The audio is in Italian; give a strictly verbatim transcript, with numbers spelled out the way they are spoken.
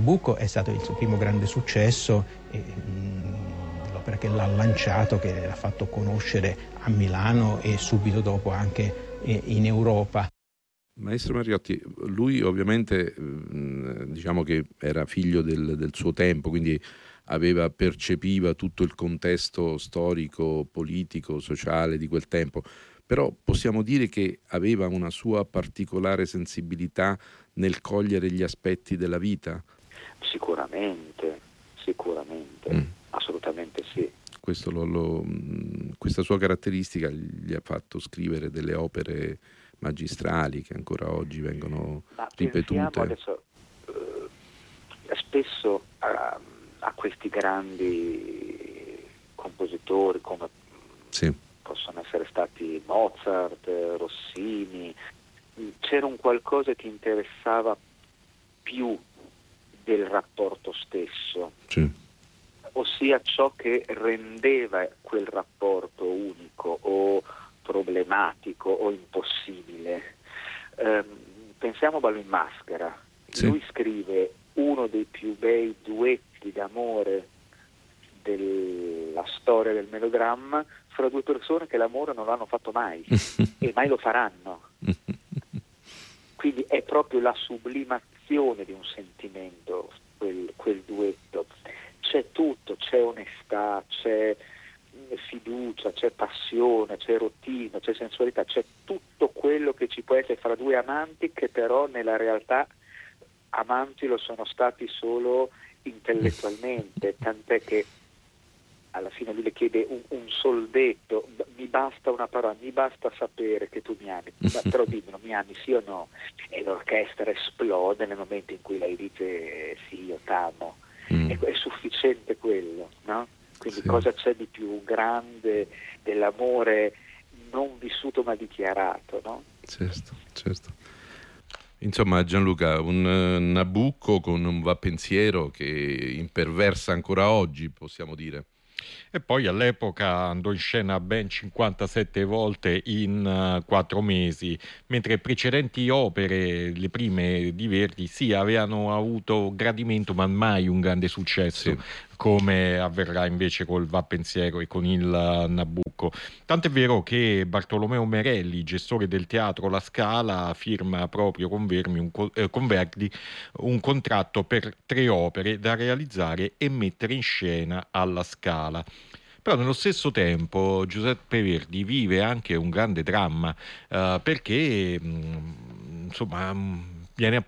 Nabucco è stato il suo primo grande successo, e, mh, l'opera che l'ha lanciato, che l'ha fatto conoscere a Milano e subito dopo anche eh, in Europa. Maestro Mariotti, lui ovviamente diciamo che era figlio del, del suo tempo, quindi aveva, percepiva tutto il contesto storico, politico, sociale di quel tempo, però possiamo dire che aveva una sua particolare sensibilità nel cogliere gli aspetti della vita? Sicuramente, sicuramente, mm. assolutamente sì. Questo lo, lo, questa sua caratteristica gli ha fatto scrivere delle opere magistrali che ancora oggi vengono Ma ripetute. Adesso, eh, spesso a, a questi grandi compositori come sì. possono essere stati Mozart, Rossini, c'era un qualcosa che interessava più del rapporto stesso, sì. ossia ciò che rendeva quel rapporto unico o problematico o impossibile. Eh, pensiamo a Ballo in Maschera, sì. Lui scrive uno dei più bei duetti d'amore della storia del melodramma fra due persone che l'amore non l'hanno fatto mai e mai lo faranno. Quindi è proprio la sublimazione di un sentimento quel, quel duetto. C'è tutto, c'è onestà, c'è fiducia, c'è passione, c'è erotismo, c'è sensualità, c'è tutto quello che ci può essere fra due amanti che però nella realtà amanti lo sono stati solo intellettualmente, tant'è che alla fine lui le chiede un, un soldetto, mi basta una parola, mi basta sapere che tu mi ami, però dimmelo, mi ami sì o no? E l'orchestra esplode nel momento in cui lei dice sì, io t'amo. Mm. È, è sufficiente quello, no? Quindi sì. Cosa c'è di più grande dell'amore non vissuto ma dichiarato, no? Certo, certo. Insomma, Gianluca, un Nabucco con un va pensiero che imperversa ancora oggi, possiamo dire. E poi all'epoca andò in scena ben cinquantasette volte in quattro uh, mesi, mentre precedenti opere, le prime di Verdi, sì, avevano avuto gradimento ma mai un grande successo, sì. Come avverrà invece col Va Pensiero e con il uh, Nabucco. Tant'è vero che Bartolomeo Merelli, gestore del teatro La Scala, firma proprio con, Vermi un co- eh, con Verdi un contratto per tre opere da realizzare e mettere in scena alla Scala. Però nello stesso tempo Giuseppe Verdi vive anche un grande dramma, eh, perché mh, insomma mh, viene